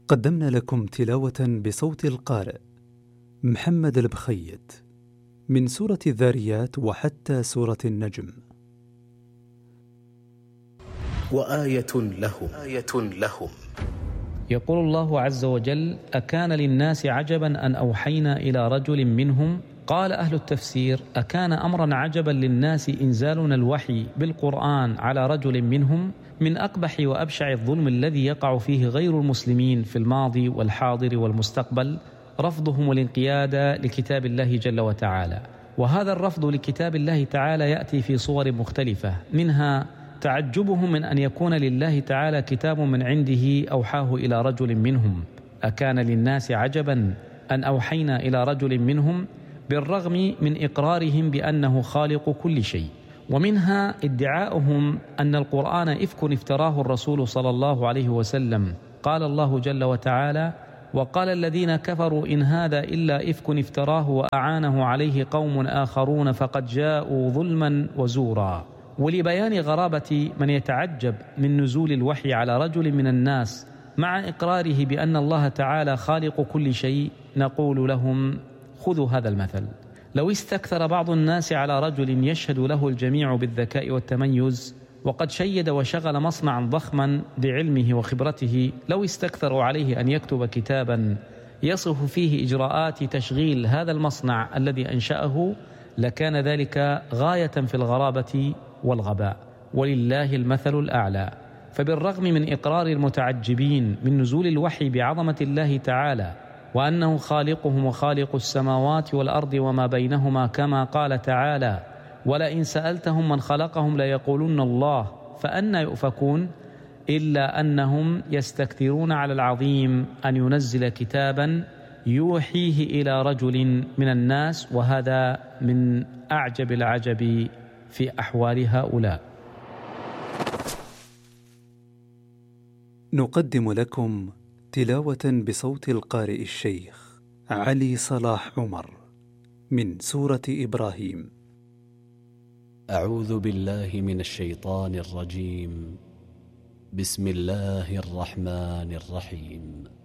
قدمنا لكم تلاوة بصوت القارئ محمد البخيت من سورة الذاريات وحتى سورة النجم. وآية لهم يقول الله عز وجل: أكان للناس عجبا أن أوحينا إلى رجل منهم. قال أهل التفسير: أكان أمرا عجبا للناس إنزالنا الوحي بالقرآن على رجل منهم من أقبح وأبشع الظلم الذي يقع فيه غير المسلمين في الماضي والحاضر والمستقبل، رفضهم الانقياد لكتاب الله جل وتعالى. وهذا الرفض لكتاب الله تعالى يأتي في صور مختلفة، منها تعجبهم من أن يكون لله تعالى كتاب من عنده أوحاه إلى رجل منهم. أكان للناس عجبا أن أوحينا إلى رجل منهم، بالرغم من إقرارهم بأنه خالق كل شيء. ومنها ادعاؤهم أن القرآن إفك افتراه الرسول صلى الله عليه وسلم. قال الله جل وتعالى: وقال الذين كفروا إن هذا إلا إفك افتراه وأعانه عليه قوم آخرون فقد جاءوا ظلما وزورا. ولبيان غرابة من يتعجب من نزول الوحي على رجل من الناس مع إقراره بأن الله تعالى خالق كل شيء، نقول لهم: خذوا هذا المثل. لو استكثر بعض الناس على رجل يشهد له الجميع بالذكاء والتميز، وقد شيد وشغل مصنعا ضخما بعلمه وخبرته، لو استكثروا عليه أن يكتب كتابا يصف فيه إجراءات تشغيل هذا المصنع الذي أنشأه، لكان ذلك غاية في الغرابة والغباء. ولله المثل الأعلى. فبالرغم من إقرار المتعجبين من نزول الوحي بعظمة الله تعالى وأنه خالقهم وخالق السماوات والأرض وما بينهما، كما قال تعالى: ولئن سألتهم من خلقهم ليقولن الله فأنى يؤفكون، إلا أنهم يستكثرون على العظيم أن ينزل كتابا يوحيه إلى رجل من الناس، وهذا من أعجب العجب في أحوال هؤلاء. نقدم لكم تلاوة بصوت القارئ الشيخ علي صلاح عمر من سورة إبراهيم. أعوذ بالله من الشيطان الرجيم. بسم الله الرحمن الرحيم.